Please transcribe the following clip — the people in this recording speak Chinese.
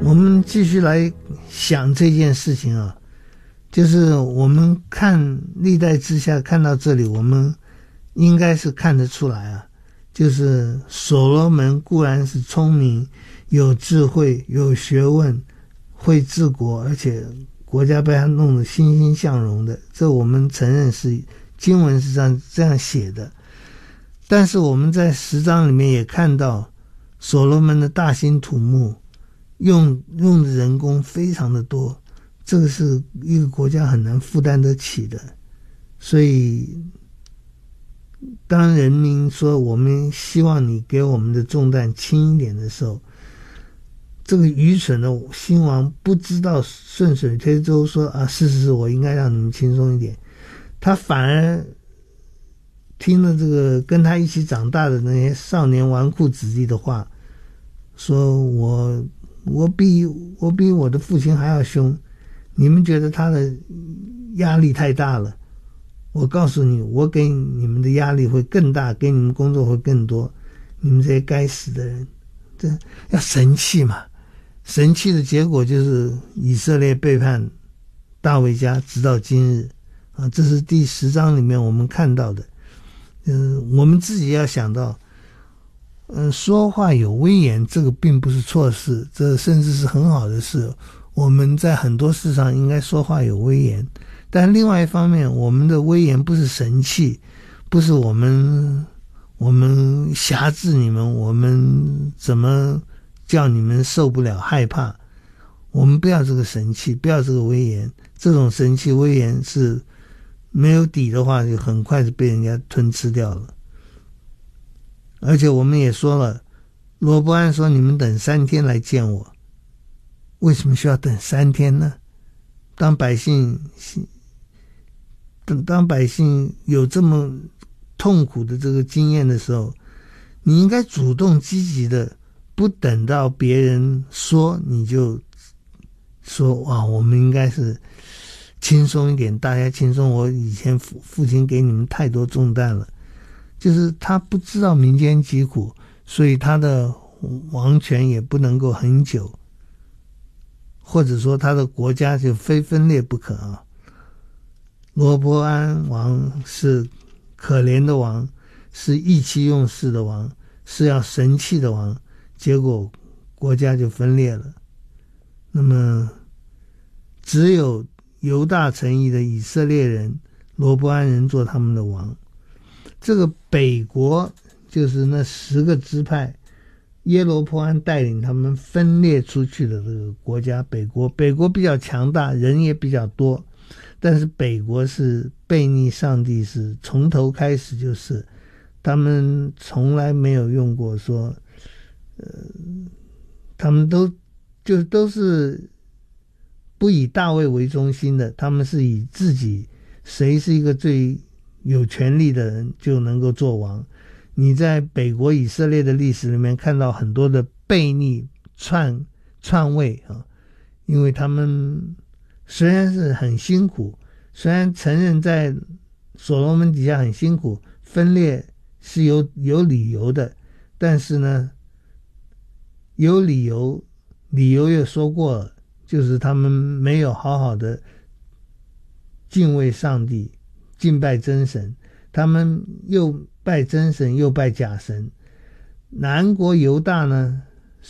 我们继续来想这件事情啊，就是我们看历代之下看到这里，我们应该是看得出来啊，就是所罗门固然是聪明、有智慧、有学问、会治国，而且国家被他弄得欣欣向荣的，这我们承认是经文是这样写的。但是我们在10章里面也看到所罗门的大兴土木，用的人工非常的多，这个是一个国家很难负担得起的。所以当人民说我们希望你给我们的重担轻一点的时候，这个愚蠢的新王不知道顺水推舟说啊，是我应该让你们轻松一点，他反而听了这个跟他一起长大的那些少年纨绔子弟的话，说我比我的父亲还要凶，你们觉得他的压力太大了，我告诉你，我给你们的压力会更大，给你们工作会更多，你们这些该死的人，这要神气嘛。神气的结果就是以色列背叛大卫家直到今日啊，这是第10章里面我们看到的。我们自己要想到说话有威严，这个并不是错事，这甚至是很好的事。我们在很多事上应该说话有威严，但另外一方面，我们的威严不是神气，不是我们辖制你们，我们怎么叫你们受不了害怕。我们不要这个神气，不要这个威严，这种神气威严是没有底的话，就很快就被人家吞吃掉了。而且我们也说了，罗波安说你们等3天来见我，为什么需要等3天呢？当百姓有这么痛苦的这个经验的时候，你应该主动积极的，不等到别人说你就说哇，我们应该是轻松一点，大家轻松，我以前父亲给你们太多重担了。就是他不知道民间疾苦，所以他的王权也不能够很久，或者说他的国家就非分裂不可啊。罗波安王是可怜的王，是意气用事的王，是要神气的王，结果国家就分裂了。那么只有犹大城邑的以色列人，罗波安人做他们的王。这个北国就是那10个支派，耶罗波安带领他们分裂出去的这个国家北国比较强大，人也比较多，但是北国是悖逆上帝，是从头开始，就是他们从来没有用过说他们都是不以大卫为中心的，他们是以自己谁是一个最有权力的人就能够做王。你在北国以色列的历史里面看到很多的悖逆篡位啊，因为他们虽然是很辛苦，虽然承认在所罗门底下很辛苦，分裂是有理由的，但是呢，有理由也说过了，就是他们没有好好的敬畏上帝，敬拜真神，他们又拜真神又拜假神。南国犹大呢